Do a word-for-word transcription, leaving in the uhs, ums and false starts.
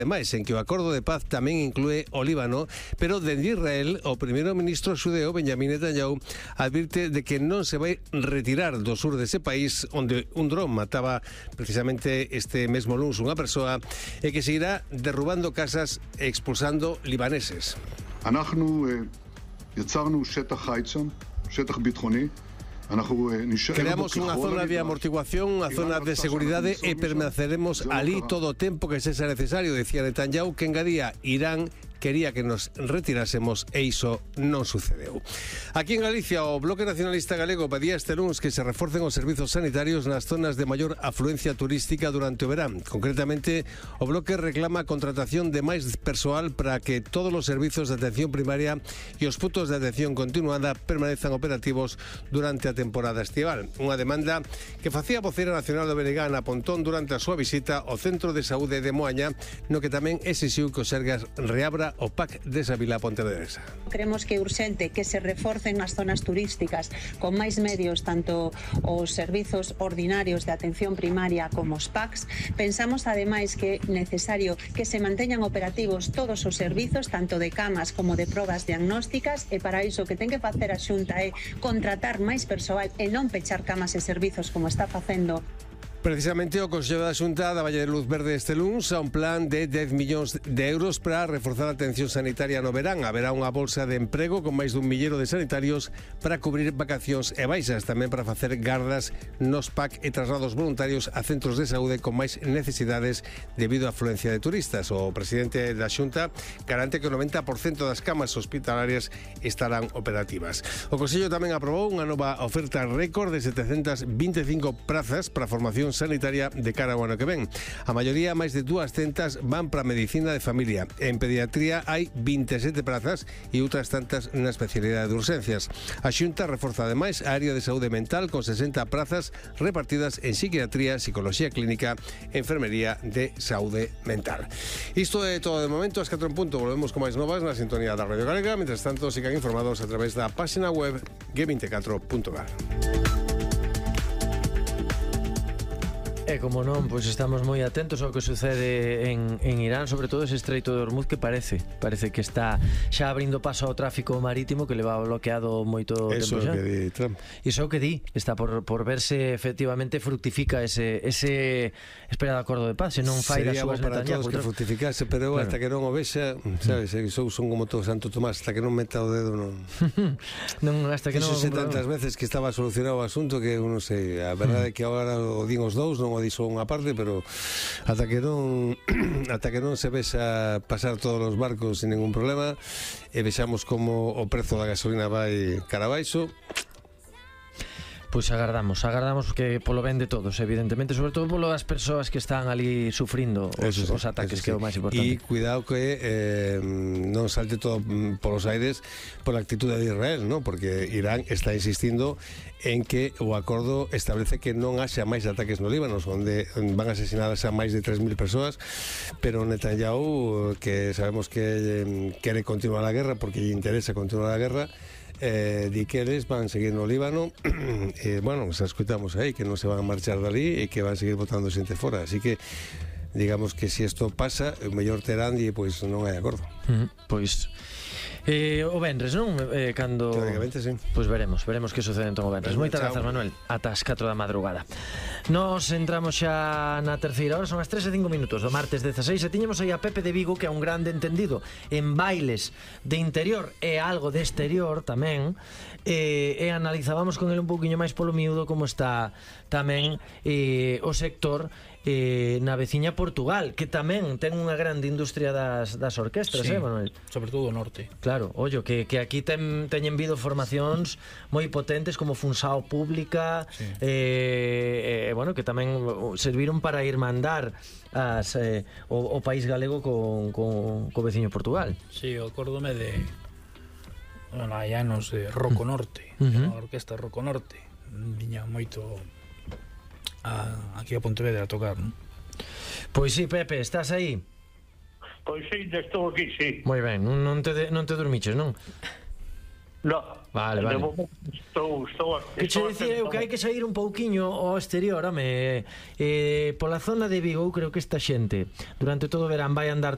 Ademais, en que o acordo de paz tamén inclúe o Líbano, pero dende Israel, o primeiro ministro xudeo Benjamín Netanyahu advirte de que non se vai retirar do sur dese país onde un dron mataba precisamente este mesmo luns unha persoa e que seguirá derrubando casas e expulsando libaneses. אנחנו יצרנו שטח חיץ, שטח ביטחוני. Creamos unha zona de amortiguación, unha zona de seguridade e permaneceremos ali todo o tempo que sexa necesario, decía Netanyahu, que engadía Irán quería que nos retirásemos e iso non sucedeu. Aquí en Galicia, o Bloque Nacionalista Galego pedía este luns que se reforcen os servizos sanitarios nas zonas de maior afluencia turística durante o verán. Concretamente, o Bloque reclama a contratación de máis persoal para que todos os servizos de atención primaria e os puntos de atención continuada permanezan operativos durante a temporada estival. Unha demanda que facía a voceira nacional do B N G na Pontón durante a súa visita ao Centro de Saúde de Moaña, no que tamén exixiu que o Sergas reabra o P A C desa vila pontevedresa. Creemos que é urxente que se reforcen as zonas turísticas con máis medios, tanto os servizos ordinarios de atención primaria como os P A Cs. Pensamos ademais que é necesario que se manteñan operativos todos os servizos, tanto de camas como de probas diagnósticas, e para iso que ten que facer a Xunta é contratar máis persoal e non pechar camas e servizos como está facendo. Precisamente o Consello da Xunta daba luz verde este luns a un plan de dez millóns de euros para reforzar a atención sanitaria no verán. Haberá unha bolsa de emprego con máis dun millero de sanitarios para cubrir vacacións e baixas, tamén para facer gardas nos P A C e traslados voluntarios a centros de saúde con máis necesidades debido á afluencia de turistas. O presidente da Xunta garante que o noventa por cento das camas hospitalarias estarán operativas. O Consello tamén aprobou unha nova oferta récord de setecentas vinte e cinco prazas para formación sanitaria de cara ao ano que ven. A maioría, máis de duascentas, van para a medicina de familia. En pediatría hai vinte e sete prazas e outras tantas na especialidade de urxencias. A Xunta reforza ademais a área de saúde mental con sesenta prazas repartidas en psiquiatría, psicología clínica e enfermería de saúde mental. Isto é todo de momento. As catro en punto volvemos con máis novas na sintonía da Radio Galega. Mientras tanto, sigan informados a través da página web ge veinticuatro punto gal. E como non, pois estamos moi atentos ao que sucede en, en Irán, sobre todo ese estreito de Hormuz, que parece parece que está xa abrindo paso ao tráfico marítimo que leva bloqueado moito Eso tempo xa. Eso que di Trump. Iso que di, está por, por verse efectivamente fructifica ese, ese esperado acordo de paz, se non fai das súas Netanyahu. Sería para todos que fructificase, pero claro, hasta que non o vexa, sabes, son, son como todo Santo Tomás, hasta que non meta o dedo non... non hasta que non... Fíxose tantas veces que estaba solucionado o asunto que uno sei, a verdade é que agora o din os dous, non o dixo unha parte, pero ata que non ata que non se vexa pasar todos os barcos sin ningún problema e vexamos como o prezo da gasolina vai cara abaixo. Pois agardamos, agardamos que polo ben de todos, evidentemente, sobre todo polo das persoas que están ali sufrindo os, sí, os ataques, sí, que é o máis importante. E cuidado que eh, non salte todo polos aires pola actitude de Israel, ¿no? Porque Irán está insistindo en que o acordo establece que non haxa máis ataques no Líbano, onde van asesinadas a máis de tres mil persoas, pero Netanyahu, que sabemos que eh, quere continuar a guerra porque lle interesa continuar a guerra, Eh, di que eles van seguir no Líbano e, eh, bueno, xa escutamos aí que non se van a marchar dali e que van seguir botando xente fora, así que digamos que se isto pasa, o mellor terán e pois non hai acordo. Uh -huh. Pois Eh, o venres, non? Eh, cando... Teóricamente, sí. Pois veremos, veremos que sucede entón o venres. Moitas grazas, Manuel. Ata as catro da madrugada. Nos entramos xa na terceira hora, son as tres e cinco minutos do martes dezaseis, e tiñemos aí a Pepe de Vigo, que é un grande entendido en bailes de interior e algo de exterior tamén, e, e analizábamos con ele un pouquiño máis polo miúdo como está tamén eh, o sector eh, na veciña Portugal, que tamén ten unha grande industria das, das orquestras, sí, eh, Manuel? Sobre todo o norte. Claro, ollo, que, que aquí ten, teñen vido formacións moi potentes como Funsao Pública, sí, eh, eh, bueno, que tamén serviron para irmandar as, eh, o, o país galego con, con, co veciño Portugal. Sí, acórdome de bueno, hai anos de Roco Norte, uh -huh, a orquesta Roco Norte viña moito a, aquí a Pontevedra a tocar, non? Pois sí, Pepe, estás aí? Pois sí, estou aquí, sí. Moi ben, non, non, te, non te dormiches, non? No. Vale, vale. Estou, estou, que che dicía eu que hai que sair un pouquiño ao exterior, home. Eh, pola zona de Vigo, creo que esta xente durante todo o verán vai andar